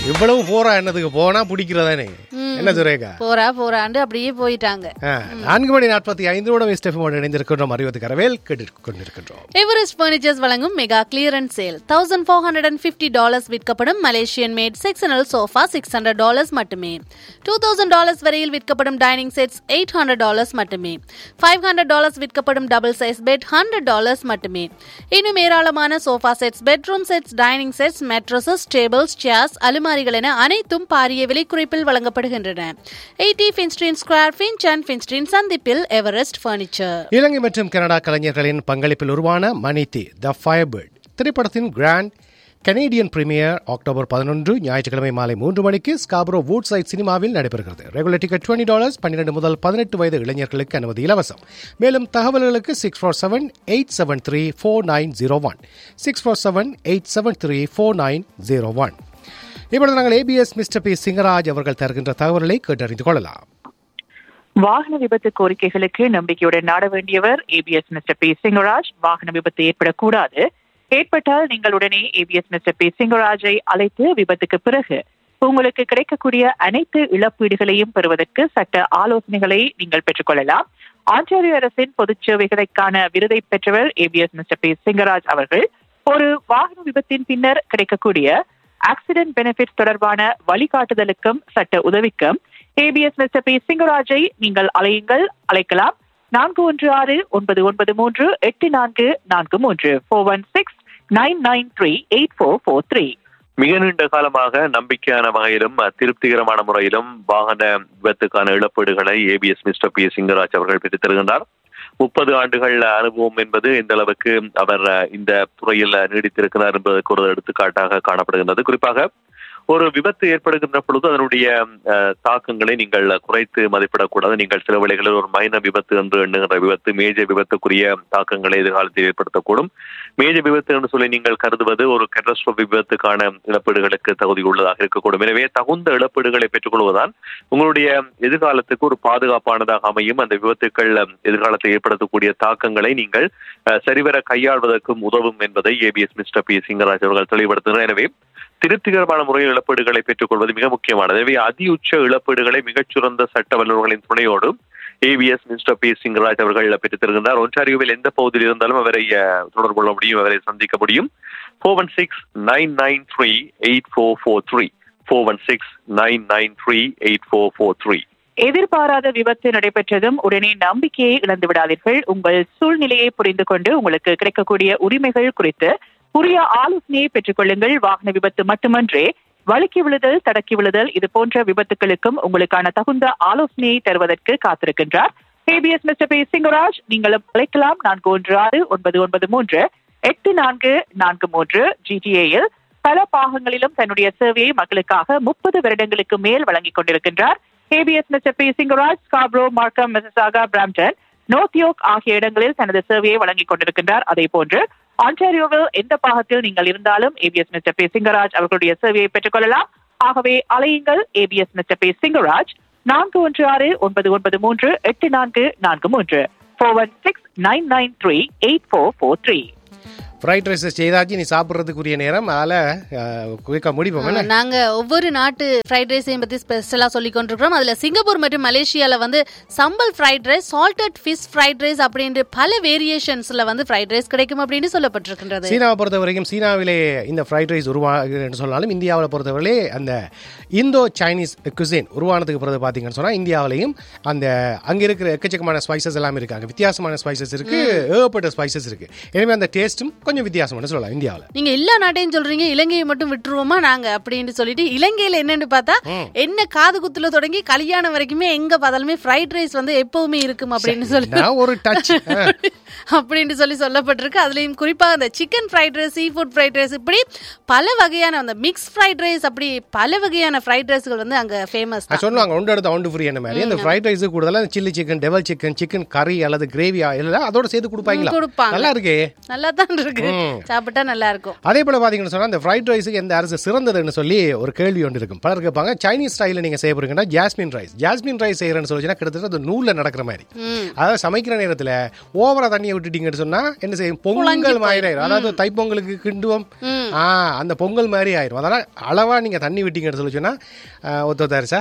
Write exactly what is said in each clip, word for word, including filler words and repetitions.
இவ்வளவு போறா என்னதுக்கு போனா பிடிக்கிறதானே என்ன சுரேகா போரா போராண்டு அப்படியே போயிட்டாங்க. நான்கு மணி நாற்பத்தி ஐந்து ஸ்டெஃபமோடு இணைந்திருக்கின்றோம். அறிவது கரவேல் கேட்டுக்கொண்டிருக்கின்றோம். எவரெஸ்ட் பர்னிச்சர்ஸ் வழங்கும் mega clearance sale. Thousand four hundred and fifty dollars விற்கப்படும் Malaysian mat sectional sofa six hundred dollars மட்டுமே. டூ தௌசண்ட் டாலர்ஸ் வரையில் விற்கப்படும் dining sets eight hundred dollars மட்டுமே. ஃபைவ் ஹண்ட்ரட் டாலர்ஸ் விற்கப்படும் double size bed hundred dollars மட்டுமே. இன்னும் ஏராளமான sofa sets, bedroom sets, dining sets, mattresses, tables, chairs, அலுமாரிகள் என அனைத்தும் பாரிய விலை குறைப்பில் வழங்கப்படுகின்றன. எயிட்டி ஃபின்ஸ்ட்ரீன் ஸ்கொயர், ஃபின்ச் அண்ட் ஃபின்ஸ்ட்ரீன் சந்திப்பில் எவரெஸ்ட் பர்னிச்சர். இலங்கை மற்றும் கனடா கலைஞர்களின் பங்களிப்பில் உருவான மணித்தி த ஃபயர்பேர்ட் திரைப்படத்தின் கிராண்ட் கனேடியன் பிரீமியர் அக்டோபர் பதினொன்று ஞாயிற்றுக்கிழமை மாலை மூன்று மணிக்கு ஸ்காப்ரோ வூட் சைட் சினிமாவில் நடைபெறுகிறது. Regular ticket twenty dollars. பன்னிரண்டு முதல் பதினெட்டு வயது இளைஞர்களுக்கு அனுமதி இலவசம். மேலும் தகவல்களுக்கு six four seven eight seven three four nine zero one six four seven eight seven three four nine zero one. இப்பொழுது நாங்கள் ஏபிஎஸ் மிஸ்டர் பி சிங்கராஜ் அவர்கள் தருகின்ற தகவல்களை கேட்டறிந்து கொள்ளலாம். வாகன விபத்து கோரிக்கைகளுக்கு நம்பிக்கையுடன் நாட வேண்டியவர் ஏபிஎஸ் மிஸ்டர் பி சிங்கராஜ். வாகன விபத்து ஏற்படக்கூடாது. ஏற்பட்டால் நீங்கள் உடனே ஏபிஎஸ் மிஸ்டர் பி சிங்கராஜை அழைத்து விபத்துக்கு பிறகு உங்களுக்கு கிடைக்கக்கூடிய அனைத்து இழப்பீடுகளையும் பெறுவதற்கு சட்ட ஆலோசனைகளை நீங்கள் பெற்றுக்கொள்ளலாம். ஆன்டாரியோ அரசின் பொதுச் சேவைகளுக்கான விருதை பெற்றவர் ஏபிஎஸ் மிஸ்டர் பி சிங்கராஜ் அவர்கள். ஒரு வாகன விபத்தின் பின்னர் கிடைக்கக்கூடிய ஆக்சிடென்ட் பெனிஃபிட் தொடர்பான வழிகாட்டுதலுக்கும் சட்ட உதவிக்கும் ஏபிஎஸ் மிஸ்டர் பி சிங்கராஜை நீங்கள் அழையுங்கள். அழைக்கலாம் நான்கு ஒன்று ஆறு ஒன்பது ஒன்பது மூன்று எட்டு நான்கு நான்கு மூன்று four one six nine nine three eight four four three. மிக நீண்ட காலமாக நம்பிக்கையான வகையிலும் திருப்திகரமான முறையிலும் வாகன விபத்துக்கான இழப்பீடுகளை ஏபிஎஸ் மிஸ்டர் பி சிங்கராஜ் அவர்கள் பெற்றுத் தருகின்றார். முப்பது ஆண்டுகள் அனுபவம் என்பது எந்த அளவுக்கு அவர் இந்த துறையில் நீடித்திருக்கிறார் என்பதற்கு ஒரு எடுத்துக்காட்டாக காணப்படுகின்றது. குறிப்பாக ஒரு விபத்து ஏற்படுகின்ற பொழுது அதனுடைய தாக்கங்களை நீங்கள் குறைத்து மதிப்பிடக்கூடாது. நீங்கள் சில வேளைகளில் ஒரு மைனர் விபத்து என்று எண்ணுகின்ற விபத்து மேஜர் விபத்துக்குரிய தாக்கங்களை எதிர்காலத்தில் ஏற்படுத்தக்கூடும். மேஜர் விபத்து என்று சொல்லி நீங்கள் கருதுவது ஒரு கேட்டஸ்ட்ரோபிக் விபத்துக்கான இழப்பீடுகளுக்கு தகுதி உள்ளதாக இருக்கக்கூடும். எனவே தகுந்த இழப்பீடுகளை பெற்றுக் கொள்வதுதான் உங்களுடைய எதிர்காலத்துக்கு ஒரு பாதுகாப்பானதாக அமையும். அந்த விபத்துக்கள் எதிர்காலத்தில் ஏற்படுத்தக்கூடிய தாக்கங்களை நீங்கள் சரிவர கையாள்வதற்கும் உதவும் என்பதை ஏபிஎஸ் மிஸ்டர் பி சிங்கராஜ் அவர்கள் தெளிவுபடுத்துகிறார். எனவே திருப்திகரமான முறையில் இழப்பீடுகளை பெற்றுக் கொள்வது மிக முக்கியமானது. எனவே அதி உச்ச இழப்பீடுகளை மிகச்சிறந்த சட்ட வல்லுநர்களின் துணையோடு ஏபிஎஸ் மிஸ்டர் பி சிங்கராஜ் அவர்கள் பெற்றுத் தருகின்றார். ஒன்டாரியோவில் எந்த பகுதியில் இருந்தாலும் அவரை தொடர்பு கொள்ள முடியும், அவரை சந்திக்க முடியும். Four one six nine nine three eight four four three four one six nine nine three eight four four three. எதிர்பாராத விபத்து நடைபெற்றதும் உடனே நம்பிக்கையை இழந்து விடாதீர்கள். உங்கள் சூழ்நிலையை புரிந்து கொண்டு உங்களுக்கு கிடைக்கக்கூடிய உரிமைகள் குறித்து உரிய ஆலோசனையை பெற்றுக் கொள்ளுங்கள். வாகன விபத்து மட்டுமன்றே வழுக்கி விழுதல், தடக்கி விழுதல் இது போன்ற விபத்துகளுக்கும் உங்களுக்கான தகுந்த ஆலோசனையை தருவதற்கு காத்திருக்கின்றார் ஏபிஎஸ் மிஸ்டர் பி சிங்கராஜ். நீங்களும் அழைக்கலாம் நான்கு ஒன்று ஆறு ஒன்பது ஒன்பது மூன்று எட்டு நான்கு நான்கு மூன்று. ஜிடிஏயில் பல பாகங்களிலும் தன்னுடைய சேவையை மக்களுக்காக முப்பது வருடங்களுக்கு மேல் வழங்கிக் கொண்டிருக்கின்றார் ABS mister B Singaraj. Scarborough, மார்க்கம், மிசிசாகா, பிராம்டன், நோர்த் யோர்க் ஆகிய இடங்களில் தனது சேவையை வழங்கிக் கொண்டிருக்கின்றார். அதே போன்று ஆன்டாரியோவில் எந்த பாகத்தில் நீங்கள் இருந்தாலும் ஏபிஎஸ் மிஸ்டர் பி சிங்கராஜ் அவர்களுடைய சேவையை பெற்றுக் கொள்ளலாம். ஆகவே அலையுங்கள் ஏபிஎஸ் மிஸ்டர் பி சிங்கராஜ் நான்கு ஒன்று ஆறு ஒன்பது ஒன்பது மூன்று எட்டு நான்கு நான்கு மூன்று four one six nine nine three eight four four three. Fried rice செய்தாச்சு நீ சாப்பிட்றதுக்குரிய நேரம் அதில் குயிக்க முடிப்போம். நாங்கள் ஒவ்வொரு நாட்டு ஃப்ரைட் ரைஸையும் பற்றி ஸ்பெஷலாக சொல்லிக் கொண்டிருக்கிறோம். அதில் சிங்கப்பூர் மற்றும் மலேசியாவில் வந்து சம்பல் fried rice, salted fish fried rice அப்படின்ற பல வேரியேஷன்ஸில் வந்து ஃப்ரைட் ரைஸ் கிடைக்கும் அப்படின்னு சொல்லப்பட்டிருக்கின்றது. சீனாவை பொறுத்த வரைக்கும் சீனாவிலே இந்த ஃப்ரைட் ரைஸ் உருவாகுன்னு சொன்னாலும் இந்தியாவில் பொறுத்தவரையிலே அந்த இந்தோ சைனீஸ் குசின் உருவானதுக்கு பிறகு பார்த்தீங்கன்னு சொன்னால் இந்தியாவிலையும் அந்த அங்கே இருக்கிற எக்கச்சக்கமான ஸ்பைசஸ் எல்லாம் இருக்காங்க. வித்தியாசமான ஸ்பைசஸ் இருக்கு, ஏகப்பட்ட ஸ்பைசஸ் இருக்கு. எனவே அந்த டேஸ்ட்டும் கொஞ்சம் வித்தியாசம் சொல்லலாம். இந்தியாவில் நீங்க எல்லா நாட்டையும் சொல்றீங்க, இலங்கையை மட்டும் விட்டுருவோமா நாங்க அப்படின்னு சொல்லிட்டு இலங்கையில என்னன்னு பார்த்தா என்ன காது குத்துல தொடங்கி கல்யாணம் வரைக்குமே எங்க பார்த்தாலுமே ஃப்ரைட் ரைஸ் வந்து எப்பவுமே இருக்கும் அப்படின்னு சொல்லி ஒரு டச் அப்படின்னு சொல்லி சொல்லப்பட்டிருக்கு. அதுலயும் குறிப்பாக அந்த chicken fried rice, sea food fried rice, இப்படி பல வகையான அந்த மிக்ஸ் ஃப்ரைட் ரைஸ், அப்படி பல வகையான ஃப்ரைட் ரைஸ்கள் வந்து அங்க ஃபேமஸ். சொல்லுவாங்க ஒன்று எடுத்து ஒன்று ஃப்ரீ என்ன மாதிரி அந்த ஃப்ரைட் ரைஸ் கூடுதலாக சில்லி சிக்கன், டெவல் சிக்கன், சிக்கன் கறி அல்லது கிரேவி எல்லாம் அதோட சேர்த்து கொடுப்பாங்களா? கொடுப்பாங்க. நல்லா இருக்கே, நல்லா தான் இருக்கு. சாப்பிட்டா நல்லா இருக்கும். அதே போல பாத்தீங்கன்னு சொன்னா அந்த ஃப்ரைட் ரைஸுக்கு எந்த அரசு சிறந்ததுன்னு சொல்லி ஒரு கேள்வி ஒன்று இருக்கும். பலர் கேட்பாங்க சைனீஸ் ஸ்டைல நீங்க செய்ய போறீங்கன்னா ஜாஸ்மின் ரைஸ் ஜாஸ்மின் ரைஸ் செய்யறேன்னு சொல்லிச்சுன்னா கிட்டத்தட்ட அது நூல்ல நடக்கிற மாதிரி. அதாவது சமைக்கிற நேரத்துல ஓவரா தண்ணியை விட்டுட்டீங்கன்னு சொன்னா என்ன செய்யும், பொங்கல் மாதிரி ஆயிரும். அதாவது தைப்பொங்கலுக்கு கிண்டுவோம், ஆஹ் அந்த பொங்கல் மாதிரி ஆயிரும். அதனால அளவா நீங்க தண்ணி விட்டீங்கன்னு சொல்லிச்சுன்னா ஒத்தரிசா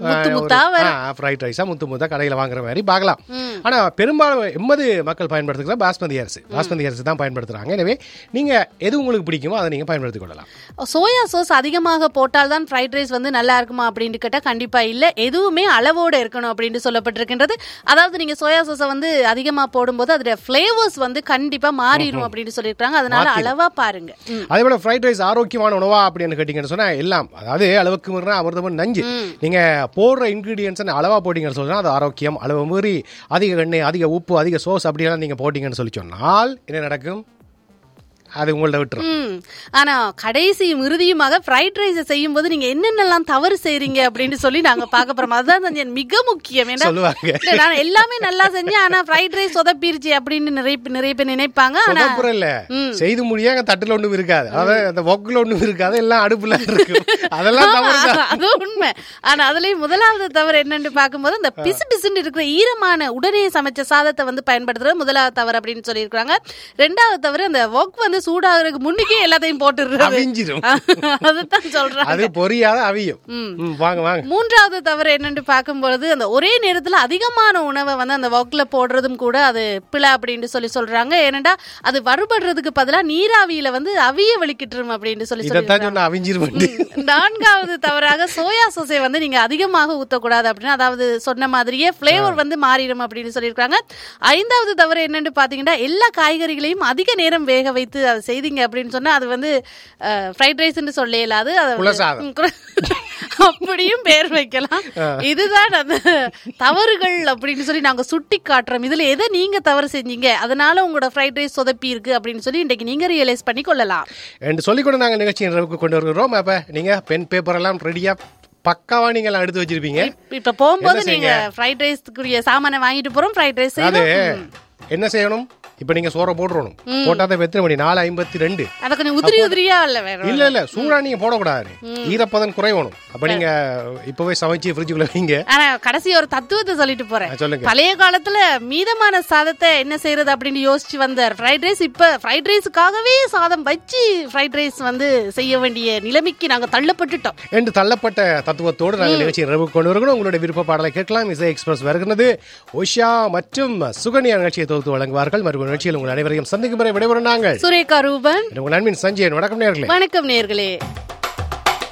ஃப்ரைட் ரைஸா முத்து முத்தா கடையில வாங்குற மாதிரி பார்க்கலாம். ஆனா பெரும்பாலும் எண்பது மக்கள் பயன்படுத்துகிற பாஸ்மதி அரிசி பாஸ்மதி அரிசி தான் பயன்படுத்துறாங்க. எனவே நீங்க எது உங்களுக்கு பிடிக்குமோ அதை நீங்க பயன்படுத்திக் கொள்ளலாம். சோயா சாஸ் அதிகமாக போட்டால் தான் ஃப்ரைட் ரைஸ் வந்து நல்லா இருக்குமா அப்படின்னு கேட்டா கண்டிப்பா இல்ல. எதுவுமே அளவோட இருக்கணும் அப்படின்னு சொல்லப்பட்டிருக்கின்றது. அதாவது நீங்க சோயா சாஸை வந்து அதிகமா போடும்போது அதோட ஃபிளேவர்ஸ் வந்து கண்டிப்பா மாறிடும் அப்படின்னு சொல்லியிருக்காங்க. அதனால அளவா பாருங்க. அதே போல ஃப்ரைட் ரைஸ் ஆரோக்கியமான உணவா அப்படின்னு கேட்டீங்கன்னு சொன்னா எல்லாம், அதாவது அளவுக்கு மீறினா அமிர்தமும் நஞ்சு. நீங்க போடுற இன்கிரீடியன்ஸ் அளவா போட்டீங்கன்னு சொன்னா அது ஆரோக்கியம். அளவு மீறி அதிக எண்ணெய், அதிக உப்பு, அதிக சோஸ் அப்படியெல்லாம் நீங்க போட்டீங்கன்னு சொல்லி சொன்னால் என்ன நடக்கும், அது உங்கள்ட்ட விட்டுரும். ஆனா கடைசி இறுதியுமாக ஃப்ரைட் ரைஸ் செய்யும் போது நீங்க என்னென்னலாம் தவறு செய்றீங்க அப்படின்னு சொல்லி நாங்க பார்க்க போறோம். அதுதான் மிக முக்கியம். நான் எல்லாமே நல்லா செஞ்சேன் ஆனா ஃப்ரைட் ரைஸ் சொதப்பிருச்சு அப்படின்னு நிறைய நிறைய பேர் நினைப்பாங்க. ஆனா செய்து முடியாங்க தட்டுல ஒண்ணும் இருக்காது, அதாவது அந்த வொக்குல ஒண்ணும் இருக்காது, எல்லாம் அடுப்புல இருக்கும். அதெல்லாம் அது உண்மை. ஆனா அதுலயும் முதலாவது தவறு என்னன்னு பார்க்கும்போது அந்த பிசு பிசுன்னு இருக்கிற ஈரமான உடனே சமைச்ச சாதத்தை வந்து பயன்படுத்துறது முதலாவது தவறு அப்படின்னு சொல்லி இருக்காங்க. ரெண்டாவது தவறு அந்த வொக் வந்து சூடாகிறதுக்கு முன்னுக்கே எல்லாத்தையும் போட்டுடுறது. அதுதான் சொல்றாங்க, அது பொரியாத அவியும். வாங்க வாங்க. மூன்றாவது தவறு என்னன்னு பார்க்கும்போது அந்த ஒரே நேரத்துல அதிகமான உணவை வந்து அந்த வொக்ல போடுறதும் கூட அது பிழை அப்படின்னு சொல்லி சொல்றாங்க. ஏனண்டா அது வறுபடுறதுக்கு பதிலா நீராவியில வந்து அவிய வலிக்கிட்டுரும் அப்படின்னு சொல்லி சொல்றாங்க. நான்காவது தவறாக சோயா சாஸை வந்து நீங்க அதிகமாக ஊத்தக்கூடாது அப்படின்னு, அதாவது சொன்ன மாதிரியே பிளேவர் வந்து மாறிடும் அப்படின்னு சொல்லியிருக்காங்க. ஐந்தாவது தவறு என்னன்னு பாத்தீங்கன்னா எல்லா காய்கறிகளையும் அதிக நேரம் வேக வைத்து அதை செய்தீங்க அப்படின்னு சொன்னா அது வந்து ஃப்ரைட் ரைஸ்ன்னு சொல்ல இயலாது, அப்படியும் பேர் வைக்கலாம். இதுதான் அந்த தவறுகள் அப்படின்னு சொல்லி நாங்க சுட்டி காட்டுறோம். இதுல எதை நீங்க தவறு செஞ்சீங்க, அதனால உங்களோட ஃப்ரைட் ரைஸ் சொதப்பி இருக்கு அப்படின்னு சொல்லி இன்றைக்கு நீங்க ரியலைஸ் பண்ணி கொள்ளலாம் என்று சொல்லி கூட நாங்க நிகழ்ச்சி கொண்டு வருகிறோம். அப்ப நீங்க பென் பேப்பர் எல்லாம் ரெடியா பக்காவா நீங்க எல்லாம் எடுத்து வச்சிருப்பீங்க. இப்ப போகும்போது நீங்க ஃப்ரைட் ரைஸ்க்குரிய சாமானை வாங்கிட்டு போறோம். ஃப்ரைட் ரைஸ் என்ன செய்யணும், இப்ப நீங்க சோற போட்டுறணும். போட்டாத எத்தனை மணி, நாலு ஐம்பத்தி ரெண்டு. அத கொஞ்சம் உதிரி உதிரியா இல்ல இல்ல இல்ல சூடா நீங்க போடக்கூடாது, ஈரப்பதம் குறையணும். அப்ப நீங்க இப்பவே சமைச்சு ஃப்ரிட்ஜுக்குள்ள வைங்க. ஆனா கடைசி ஒரு தத்துவத்தை சொல்லிட்டு போறேன். பழைய காலத்துல மீதமான சாதத்தை என்ன செய்யறது அப்படின்னு யோசிச்சு வந்தார் ஃப்ரைட் ரைஸ். இப்ப ஃப்ரைட் ரைஸுக்காகவே சாதம் வச்சு ஃப்ரைட் ரைஸ் வந்து செய்ய வேண்டிய நிலைமைக்கு நாங்க தள்ளப்பட்டுட்டோம் என்று தள்ளப்பட்ட தத்துவத்தோடு நாங்கள் நிகழ்ச்சி நிறைவு கொண்டு வருகிறோம். உங்களுடைய விருப்ப பாடலை கேட்கலாம். இசை எக்ஸ்பிரஸ் வருகிறது. உஷா மற்றும் சுகன்யா நிகழ்ச்சியை தொகுத்து வழங்குவார்கள். மறுபடியும் நிகழ்ச்சியில் உங்கள் அனைவரையும் சந்திக்கும் வரை விடைபெறும் நாங்கள் சுரேகா ரூபன், உங்கள் நண்பன் சஞ்சயன். வணக்கம் நேயர்களே. வணக்கம் நேயர்களே.